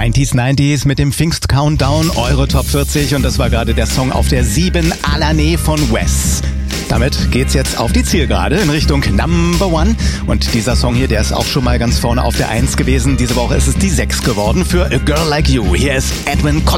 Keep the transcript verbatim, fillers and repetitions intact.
neunziger neunziger mit dem Pfingst Countdown, eure Top vierzig, und das war gerade der Song auf der sieben, Alané von Wes. Damit geht's jetzt auf die Zielgerade in Richtung Number One. Und dieser Song hier, der ist auch schon mal ganz vorne auf der eins gewesen. Diese Woche ist es die sechs geworden für A Girl Like You. Hier ist Edwyn Collins.